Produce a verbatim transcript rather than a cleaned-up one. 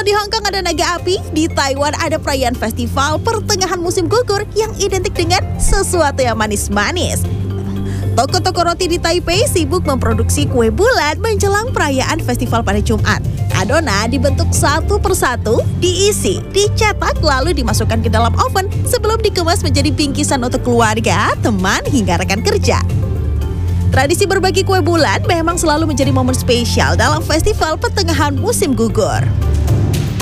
di Hong Kong ada naga api, di Taiwan ada perayaan festival pertengahan musim gugur yang identik dengan sesuatu yang manis-manis. Toko-toko roti di Taipei sibuk memproduksi kue bulan menjelang perayaan festival pada Jumat. Adonan dibentuk satu persatu, diisi, dicetak lalu dimasukkan ke dalam oven sebelum dikemas menjadi bingkisan untuk keluarga, teman, hingga rekan kerja. Tradisi berbagi kue bulan memang selalu menjadi momen spesial dalam festival pertengahan musim gugur.